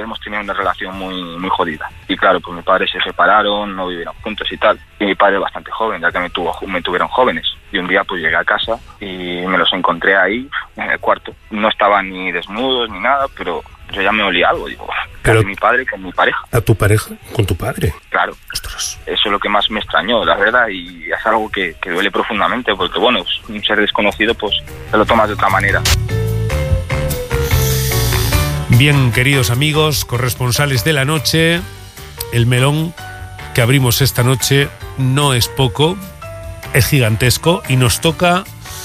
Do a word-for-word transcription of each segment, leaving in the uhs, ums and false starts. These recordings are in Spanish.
hemos tenido una relación muy muy jodida. Y claro, pues mis padres se separaron, no vivieron juntos y tal. Y mi padre es bastante joven, ya que me, tuvo, me tuvieron jóvenes. Y un día pues llegué a casa y me los encontré ahí, en el cuarto. No estaban ni desnudos ni nada, pero yo ya me olía algo. Digo, pero mi padre con mi pareja. ¿A tu pareja? ¿Con tu padre? Claro. Ostras. Eso es lo que más me extrañó, la verdad, y es algo que, que duele profundamente, porque bueno, es un ser desconocido, pues te lo tomas de otra manera. Bien, queridos amigos, corresponsales de la noche, el melón que abrimos esta noche no es poco, es gigantesco y nos toca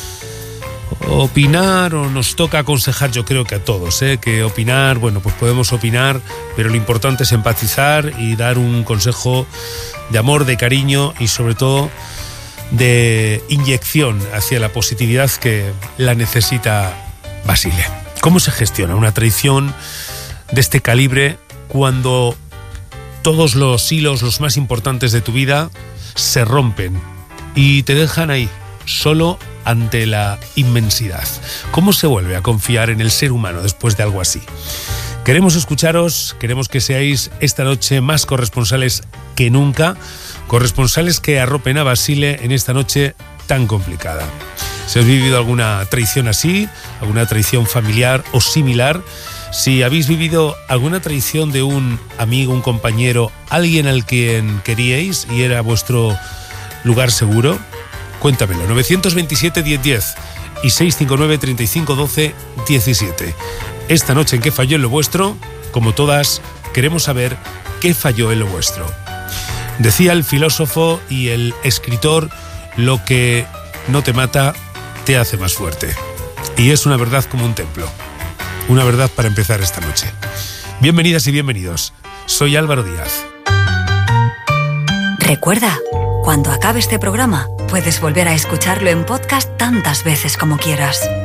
opinar o nos toca aconsejar, yo creo que a todos, ¿eh? Que opinar, bueno, pues podemos opinar, pero lo importante es empatizar y dar un consejo de amor, de cariño y sobre todo de inyección hacia la positividad que la necesita Basile. ¿Cómo se gestiona una traición de este calibre cuando todos los hilos, los más importantes de tu vida, se rompen y te dejan ahí, solo ante la inmensidad? ¿Cómo se vuelve a confiar en el ser humano después de algo así? Queremos escucharos, queremos que seáis esta noche más corresponsales que nunca, corresponsales que arropen a Basile en esta noche tan complicada. Si habéis vivido alguna traición así, alguna traición familiar o similar, si habéis vivido alguna traición de un amigo, un compañero, alguien al quien queríais y era vuestro lugar seguro, cuéntamelo. nueve dos siete, diez diez y seis cinco nueve, treinta y cinco, doce, diecisiete. Esta noche en ¿Qué falló en lo vuestro? Como todas, queremos saber qué falló en lo vuestro. Decía el filósofo y el escritor, lo que no te mata te hace más fuerte. Y es una verdad como un templo. Una verdad para empezar esta noche. Bienvenidas y bienvenidos. Soy Álvaro Díaz. Recuerda, cuando acabe este programa, puedes volver a escucharlo en podcast tantas veces como quieras.